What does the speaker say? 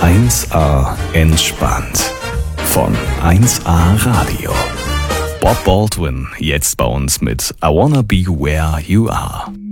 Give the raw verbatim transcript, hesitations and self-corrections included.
eins A entspannt von eins A Radio. Bob Baldwin jetzt bei uns mit I Wanna Be Where You Are.